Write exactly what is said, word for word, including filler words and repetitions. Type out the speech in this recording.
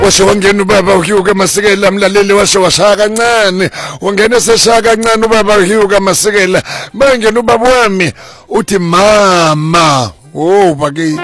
Washo wangena ubaba uHugo Masekela mlaleli washo washaya kancane wangena seshaya kancane ubaba uHugo Masekela mangena ubaba wami uthi mama oh bake